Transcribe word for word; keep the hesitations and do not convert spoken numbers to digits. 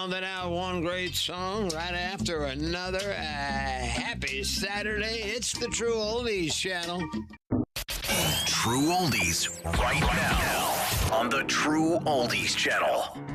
pounding out one great song right after another. Uh, happy Saturday. It's the True Oldies channel. True Oldies right now on the True Oldies channel.